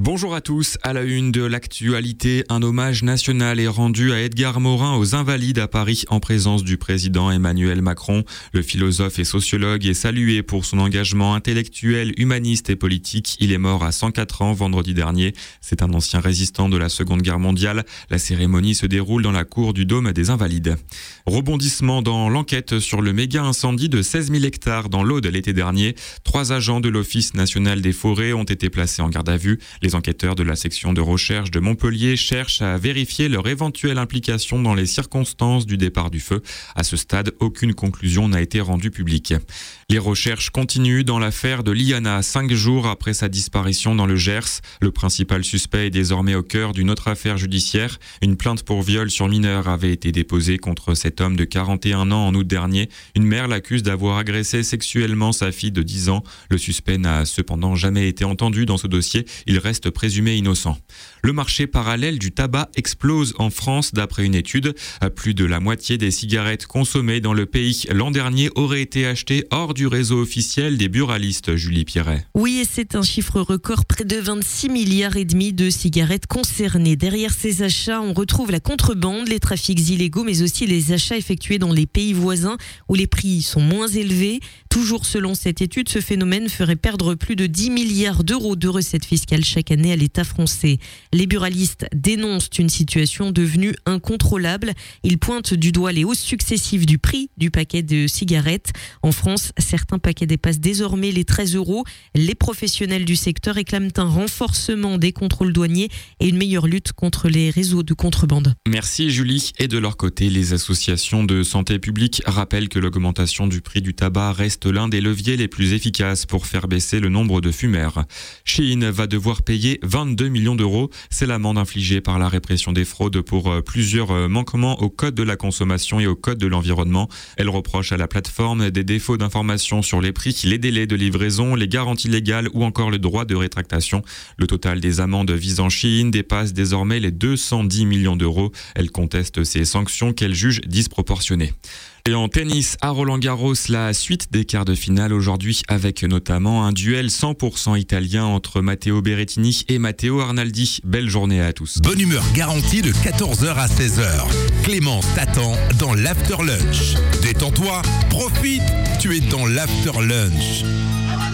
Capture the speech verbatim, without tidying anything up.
Bonjour à tous. À la une de l'actualité, un hommage national est rendu à Edgar Morin aux Invalides à Paris en présence du président Emmanuel Macron. Le philosophe et sociologue est salué pour son engagement intellectuel, humaniste et politique. Il est mort à cent quatre ans vendredi dernier. C'est un ancien résistant de la Seconde Guerre mondiale. La cérémonie se déroule dans la cour du Dôme des Invalides. Rebondissement dans l'enquête sur le méga incendie de seize mille hectares dans l'Aude l'été dernier. Trois agents de l'Office national des forêts ont été placés en garde à vue. Les enquêteurs de la section de recherche de Montpellier cherchent à vérifier leur éventuelle implication dans les circonstances du départ du feu. À ce stade, aucune conclusion n'a été rendue publique. Les recherches continuent dans l'affaire de Liana, cinq jours après sa disparition dans le Gers. Le principal suspect est désormais au cœur d'une autre affaire judiciaire. Une plainte pour viol sur mineur avait été déposée contre cet homme de quarante et un ans en août dernier. Une mère l'accuse d'avoir agressé sexuellement sa fille de dix ans. Le suspect n'a cependant jamais été entendu dans ce dossier. Il reste présumé innocent. Le marché parallèle du tabac explose en France d'après une étude. Plus de la moitié des cigarettes consommées dans le pays l'an dernier auraient été achetées hors du réseau officiel des buralistes, Julie Pierret. Oui, et c'est un chiffre record, près de vingt-six milliards et demi de cigarettes concernées. Derrière ces achats, on retrouve la contrebande, les trafics illégaux, mais aussi les achats effectués dans les pays voisins où les prix sont moins élevés. Toujours selon cette étude, ce phénomène ferait perdre plus de dix milliards d'euros de recettes fiscales chaque année à l'État français. Les buralistes dénoncent une situation devenue incontrôlable. Ils pointent du doigt les hausses successives du prix du paquet de cigarettes. En France, certains paquets dépassent désormais les treize euros. Les professionnels du secteur réclament un renforcement des contrôles douaniers et une meilleure lutte contre les réseaux de contrebande. Merci Julie. Et de leur côté, les associations de santé publique rappellent que l'augmentation du prix du tabac reste l'un des leviers les plus efficaces pour faire baisser le nombre de fumeurs. Shein va devoir payer vingt-deux millions d'euros. C'est l'amende infligée par la répression des fraudes pour plusieurs manquements au code de la consommation et au code de l'environnement. Elle reproche à la plateforme des défauts d'information sur les prix, les délais de livraison, les garanties légales ou encore le droit de rétractation. Le total des amendes visant Shein dépasse désormais les deux cent dix millions d'euros. Elle conteste ces sanctions qu'elle juge disproportionnées. Et en tennis, à Roland-Garros, la suite des quarts de finale aujourd'hui avec notamment un duel cent pour cent italien entre Matteo Berrettini et Matteo Arnaldi. Belle journée à tous. Bonne humeur garantie de quatorze heures à seize heures. Clémence t'attend dans l'After Lunch. Détends-toi, profite, tu es dans l'After Lunch.